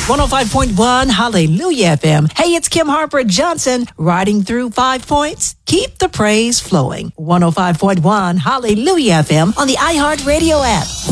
105.1 Hallelujah FM. Hey, it's Kim Harper Johnson riding through 5 points. Keep the praise flowing. 105.1 Hallelujah FM on the iHeartRadio app.